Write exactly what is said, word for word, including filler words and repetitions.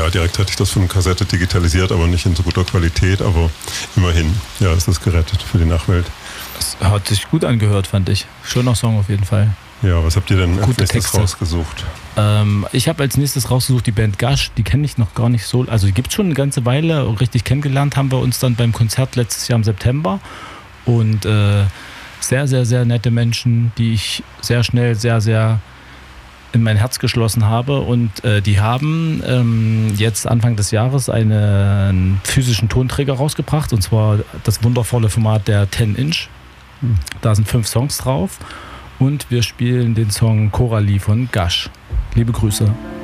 Ja, direkt hatte ich das von der Kassette digitalisiert, aber nicht in so guter Qualität, aber immerhin, ja, ist das gerettet für die Nachwelt. Das hat sich gut angehört, fand ich. Schöner Song auf jeden Fall. Ja, was habt ihr denn als Gute nächstes Texte. rausgesucht? Ähm, ich habe als nächstes rausgesucht die Band Gush, die kenne ich noch gar nicht so, also die gibt es schon eine ganze Weile, richtig kennengelernt haben wir uns dann beim Konzert letztes Jahr im September und äh, sehr, sehr, sehr nette Menschen, die ich sehr schnell, sehr, sehr in mein Herz geschlossen habe und äh, die haben ähm, jetzt Anfang des Jahres eine, einen physischen Tonträger rausgebracht und zwar das wundervolle Format der zehn Inch. Da sind fünf Songs drauf und wir spielen den Song Coralie von Gush. Liebe Grüße.